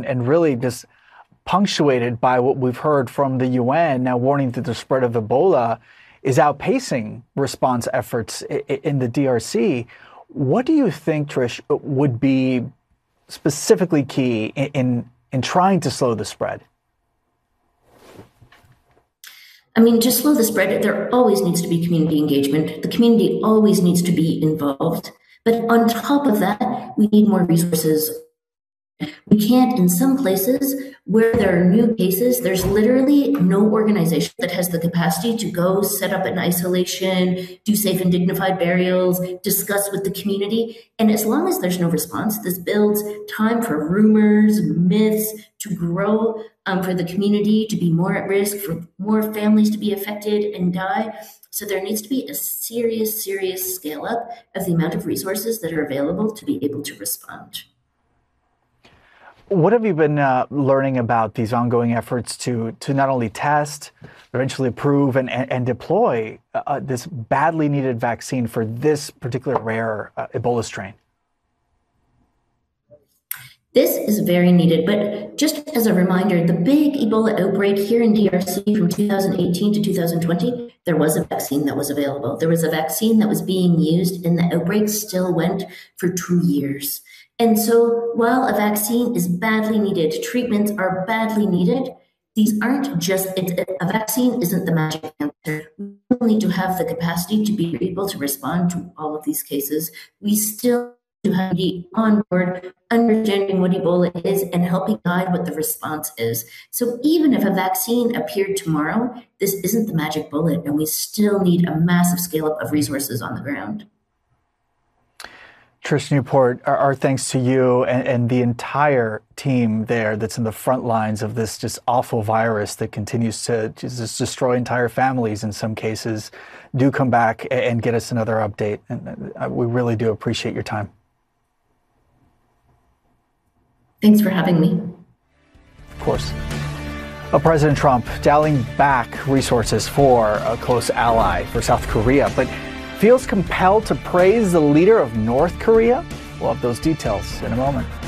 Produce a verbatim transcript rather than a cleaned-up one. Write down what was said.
and really just punctuated by what we've heard from the U N now warning that the spread of Ebola is outpacing response efforts in the D R C. What do you think, Trish, would be specifically key in, in, in trying to slow the spread? I mean, to slow the spread, there always needs to be community engagement. The community always needs to be involved. But on top of that, we need more resources. We can't, in some places where there are new cases, there's literally no organization that has the capacity to go set up an isolation, do safe and dignified burials, discuss with the community. And as long as there's no response, this builds time for rumors, myths to grow, um, for the community to be more at risk, for more families to be affected and die. So there needs to be a serious, serious scale up of the amount of resources that are available to be able to respond. What have you been uh, learning about these ongoing efforts to to not only test, eventually approve and, and, and deploy uh, this badly needed vaccine for this particular rare uh, Ebola strain? This is very needed, but just as a reminder, the big Ebola outbreak here in D R C from two thousand eighteen to two thousand twenty, there was a vaccine that was available. There was a vaccine that was being used, and the outbreak still went for two years. And so while a vaccine is badly needed, treatments are badly needed, these aren't just, it, a vaccine isn't the magic answer. We need to have the capacity to be able to respond to all of these cases. We still need to have to be on board, understanding what Ebola is and helping guide what the response is. So even if a vaccine appeared tomorrow, this isn't the magic bullet, and we still need a massive scale up of resources on the ground. Trish Newport, our, our thanks to you and, and the entire team there that's in the front lines of this just awful virus that continues to just destroy entire families in some cases. Do come back and get us another update. And we really do appreciate your time. Thanks for having me. Of course. Well, President Trump dialing back resources for a close ally for South Korea, but feels compelled to praise the leader of North Korea? We'll have those details in a moment.